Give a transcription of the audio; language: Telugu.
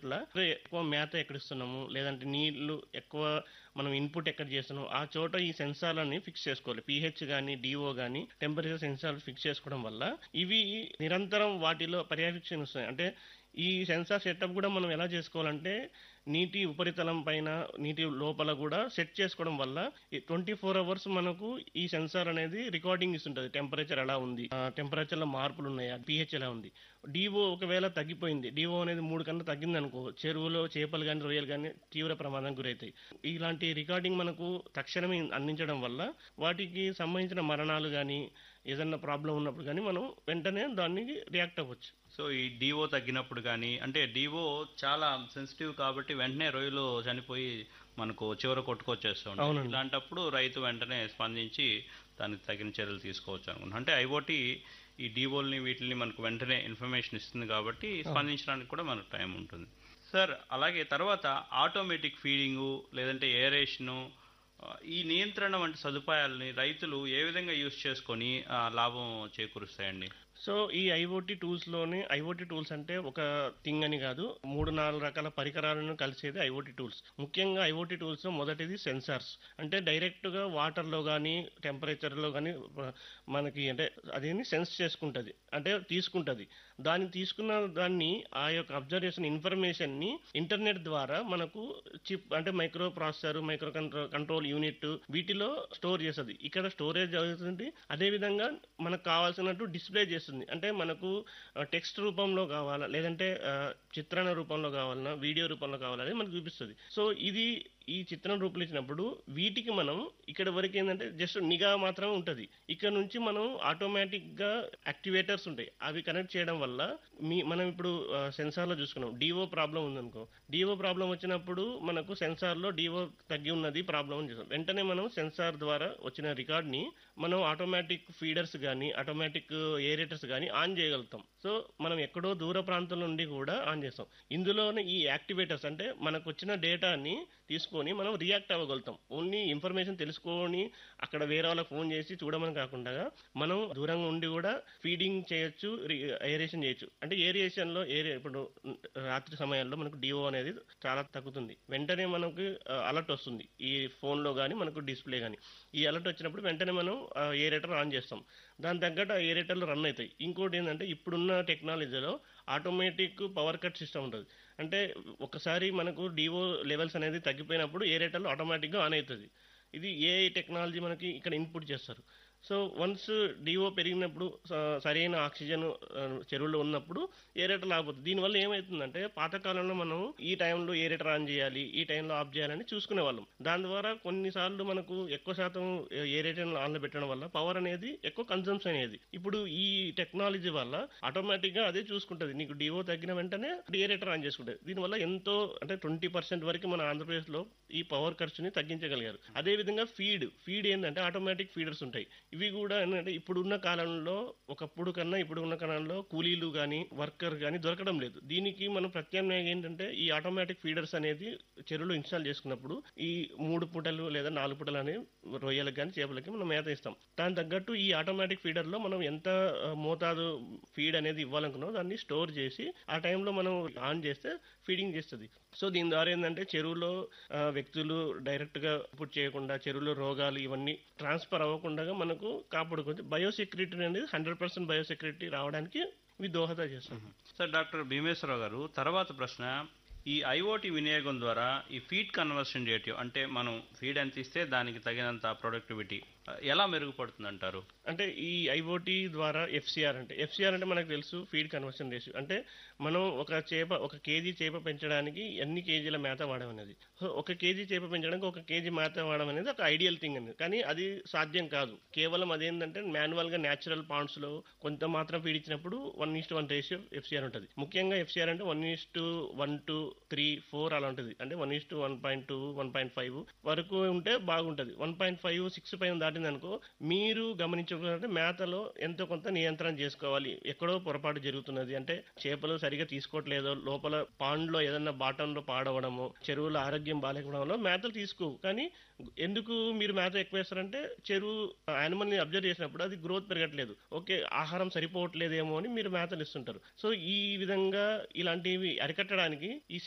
చోట్ల ఎక్కువ మేత ఎక్కడిస్తున్నాము, లేదంటే నీళ్లు ఎక్కువ మనం ఇన్పుట్ ఎక్కడ చేస్తున్నాం, ఆ చోట ఈ సెన్సార్లని ఫిక్స్ చేసుకోవాలి. పీహెచ్ గానీ, డిఓ గానీ టెంపరేచర్ సెన్సార్ ఫిక్స్ చేసుకోవడం వల్ల ఇవి నిరంతరం వాటిలో పర్యవేక్షిస్తాయి. అంటే ఈ సెన్సార్ సెటప్ కూడా మనం ఎలా చేసుకోవాలంటే నీటి ఉపరితలం పైన, నీటి లోపల కూడా సెట్ చేసుకోవడం వల్ల ఈ 24 అవర్స్ మనకు ఈ సెన్సార్ అనేది రికార్డింగ్ ఇస్తుంటది. టెంపరేచర్ ఎలా ఉంది, టెంపరేచర్ లో మార్పులు ఉన్నాయా, పీహెచ్ ఎలా ఉంది. డిఓ ఒకవేళ తగ్గిపోయింది, డిఓ అనేది 3 కన్నా తగ్గింది అనుకో, చెరువులో చేపలు కానీ రొయ్యలు కానీ తీవ్ర ప్రమాదానికి గురవుతాయి. ఇలాంటి రికార్డింగ్ మనకు తక్షణమే అందించడం వల్ల వాటికి సంబంధించిన మరణాలు కానీ ఏదన్నా ప్రాబ్లం ఉన్నప్పుడు కానీ మనం వెంటనే దానికి రియాక్ట్ అవ్వచ్చు. సో ఈ డిఓ తగ్గినప్పుడు కానీ, అంటే డిఓ చాలా సెన్సిటివ్ కాబట్టి వెంటనే రొయ్యలు చనిపోయి మనకు చివర కొట్టుకొచ్చేస్తూ ఉంటాయి. అవునండి. ఇలాంటప్పుడు రైతు వెంటనే స్పందించి దానికి తగిన చర్యలు తీసుకోవచ్చు అనుకుంటున్నాను. అంటే ఐఓటీ ఈ డిఓల్ని వీటిని మనకు వెంటనే ఇన్ఫర్మేషన్ ఇస్తుంది కాబట్టి స్పందించడానికి కూడా మనకు టైం ఉంటుంది. సార్, అలాగే తర్వాత ఆటోమేటిక్ ఫీడింగు లేదంటే ఏరేషను, ఈ నియంత్రణ వంటి సదుపాయాలని రైతులు ఏ విధంగా యూజ్ చేసుకొని లాభం చేకూరుస్తాయండి? సో ఈ ఐఓటీ టూల్స్ అంటే ఒక థింగ్ అని కాదు, 3-4 రకాల పరికరాలను కలిసేది ఐఓటీ టూల్స్. ముఖ్యంగా ఐఓటీ టూల్స్ మొదటిది సెన్సార్స్. అంటే డైరెక్ట్ గా వాటర్ లో కానీ టెంపరేచర్ లో కానీ మనకి అంటే అదేని సెన్స్ చేసుకుంటది, అంటే తీసుకుంటది. దాన్ని తీసుకున్న దాన్ని ఆ యొక్క అబ్జర్వేషన్ ఇన్ఫర్మేషన్ ని ఇంటర్నెట్ ద్వారా మనకు చిప్ అంటే micro processor, micro control unit వీటిలో స్టోర్ చేస్తుంది. ఇక్కడ స్టోరేజ్ అవుతుంది, అదే విధంగా మనకు కావాల్సినట్టు డిస్ప్లే చేస్తుంది. అంటే మనకు టెక్స్ట్ రూపంలో కావాలా, లేదంటే చిత్రణ రూపంలో కావాలన్నా, వీడియో రూపంలో కావాలని మనకు చూపిస్తుంది. సో ఇది ఈ చిత్రం రూపంలో ఇచ్చినప్పుడు వీటికి మనం ఇక్కడ వరకు ఏంటంటే జస్ట్ నిఘా మాత్రమే ఉంటుంది. ఇక్కడ నుంచి మనం ఆటోమేటిక్ గా యాక్టివేటర్స్ ఉంటాయి, అవి కనెక్ట్ చేయడం వల్ల మనం ఇప్పుడు సెన్సార్ లో చూసుకున్నాం డిఓ ప్రాబ్లం ఉందనుకో, డిఓ ప్రాబ్లం వచ్చినప్పుడు మనకు సెన్సార్ లో డిఓ తగ్గి ఉన్నది ప్రాబ్లం అని చూస్తాం. వెంటనే మనం సెన్సార్ ద్వారా వచ్చిన రికార్డ్ ని మనం ఆటోమేటిక్ ఫీడర్స్ కానీ ఆటోమేటిక్ ఏరేటర్స్ కానీ ఆన్ చేయగలుగుతాం. సో మనం ఎక్కడో దూర ప్రాంతం నుండి కూడా ఆన్ చేస్తాం. ఇందులోనే ఈ యాక్టివేటర్స్ అంటే మనకు వచ్చిన డేటాని తీసుకొని మనం రియాక్ట్ అవ్వగలుగుతాం. ఓన్లీ ఇన్ఫర్మేషన్ తెలుసుకొని అక్కడ వేరే వాళ్ళకి ఫోన్ చేసి చూడమని కాకుండా మనం దూరంగా ఉండి కూడా ఫీడింగ్ చేయొచ్చు, ఏరేషన్ చేయొచ్చు. అంటే ఏరియేషన్ లో ఇప్పుడు రాత్రి సమయాల్లో మనకు డిఓ అనేది చాలా తగ్గుతుంది. వెంటనే మనకు అలర్ట్ వస్తుంది ఈ ఫోన్ లో కానీ మనకు డిస్ప్లే కానీ. ఈ అలర్ట్ వచ్చినప్పుడు వెంటనే మనం ఏరేటర్ ఆన్ చేస్తాం, దాని తగ్గట్టు ఆ ఏరేటర్లు రన్ అవుతాయి. ఇంకోటి ఏంటంటే ఇప్పుడున్న టెక్నాలజీలో ఆటోమేటిక్ పవర్ కట్ సిస్టమ్ ఉంటుంది. అంటే ఒకసారి మనకు డిఓ లెవెల్స్ అనేది తగ్గిపోయినప్పుడు ఏరేటర్లు ఆటోమేటిక్గా ఆన్ అవుతుంది. ఇది ఏఐ టెక్నాలజీ మనకి ఇక్కడ ఇన్పుట్ చేస్తారు. సో వన్స్ డిఓ పెరిగినప్పుడు సరైన ఆక్సిజన్ చెరువులో ఉన్నప్పుడు ఏరేటర్ ఆగిపోతుంది. దీనివల్ల ఏమవుతుందంటే పాతకాలంలో మనం ఈ టైంలో ఏరేటర్ ఆన్ చేయాలి, ఈ టైంలో ఆఫ్ చేయాలని చూసుకునే వాళ్ళం. దాని ద్వారా కొన్నిసార్లు మనకు ఎక్కువ శాతం ఏరేటర్ ఆన్లో పెట్టడం వల్ల పవర్ అనేది ఎక్కువ కన్సంప్షన్ అయ్యేది. ఇప్పుడు ఈ టెక్నాలజీ వల్ల ఆటోమేటిక్ గా అదే చూసుకుంటది, నీకు డిఓ తగ్గిన వెంటనే ఏరేటర్ ఆన్ చేసుకుంటది. దీనివల్ల ఎంతో అంటే 20% వరకు మన ఆంధ్రప్రదేశ్ లో ఈ పవర్ ఖర్చుని తగ్గించగలిగారు. అదే విధంగా ఫీడ్ ఏంటంటే ఆటోమేటిక్ ఫీడర్స్ ఉంటాయి. ఇవి కూడా ఏంటంటే ఇప్పుడున్న కాలంలో ఒకప్పుడు కన్నా ఇప్పుడు ఉన్న కాలంలో కూలీలు కానీ వర్కర్ కానీ దొరకడం లేదు. దీనికి మనం ప్రత్యామ్నాయం ఏంటంటే ఈ ఆటోమేటిక్ ఫీడర్స్ అనేది చెరువులో ఇన్స్టాల్ చేసుకున్నప్పుడు ఈ 3 పూటలు లేదా 4 పూటలు అనేవి రొయ్యలకు కానీ చేపలకి మనం మేత ఇస్తాం. దాని తగ్గట్టు ఈ ఆటోమేటిక్ ఫీడర్ లో మనం ఎంత మోతాదు ఫీడ్ అనేది ఇవ్వాలనుకున్నామో దాన్ని స్టోర్ చేసి ఆ టైంలో మనం ఆన్ చేస్తే ఫీడింగ్ చేస్తుంది. సో దీని ద్వారా ఏంటంటే చెరువులో వ్యక్తులు డైరెక్ట్ గా ఇన్పుట్ చేయకుండా చెరువులో రోగాలు ఇవన్నీ ట్రాన్స్ఫర్ అవ్వకుండా మనకు కాపాడుకోవచ్చు. బయోసెక్యూరిటీ అనేది 100% బయోసెక్యూరిటీ రావడానికి ఇవి దోహద చేస్తుంది. సార్, డాక్టర్ భీమేశ్వరరావు గారు, తర్వాత ప్రశ్న, ఈ ఐఓటీ వినియోగం ద్వారా ఈ ఫీడ్ కన్వర్షన్ రేషియో, అంటే మనం ఫీడ్ ఎంత ఇస్తే దానికి తగినంత ప్రొడక్టివిటీ ఎలా మెరుగుపడుతుంది అంటారు? అంటే ఈ ఐఓటీ ద్వారా ఎఫ్సిఆర్ అంటే మనకు తెలుసు ఫీడ్ కన్వర్షన్ రేషియో. అంటే మనం ఒక కేజీ చేప పెంచడానికి ఎన్ని కేజీల మేత వాడడం అనేది. సో 1 కేజీ చేప పెంచడానికి 1 కేజీ మేత వాడడం అనేది ఒక ఐడియల్ థింగ్ అనేది, కానీ అది సాధ్యం కాదు. కేవలం అదేంటంటే మాన్యువల్ గా న్యాచురల్ పాండ్స్ లో కొంత మాత్రం ఫీడ్ ఇచ్చినప్పుడు 1:1 రేషియో ఎఫ్సిఆర్ ఉంటుంది. ముఖ్యంగా ఎఫ్సిఆర్ అంటే 1:1 to 3, 4 అలా ఉంటుంది. అంటే 1:1.2, 1.5 వరకు ఉంటే బాగుంటది. 1.5, 6 పైన దాటింది అనుకో మీరు గమనించుకుంటే మేతలో ఎంతో కొంత నియంత్రణ చేసుకోవాలి. ఎక్కడో పొరపాటు జరుగుతున్నది అంటే చేపలు సరిగా తీసుకోవట్లేదో, లోపల పాండ్ లో ఏదన్నా బాటం లో పాడవడము, చెరువులో ఆరోగ్యం బాగాలేకపోవడంలో మేతలు తీసుకోవు. కానీ ఎందుకు మీరు మేత ఎక్కువ వేస్తారంటే చెరువు యానిమల్ ని అబ్జర్వ్ చేసినప్పుడు అది గ్రోత్ పెరగట్లేదు, ఓకే ఆహారం సరిపోవట్లేదేమో అని మీరు మేతలు ఇస్తుంటారు. సో ఈ విధంగా ఇలాంటివి అరికట్టడానికి ఈ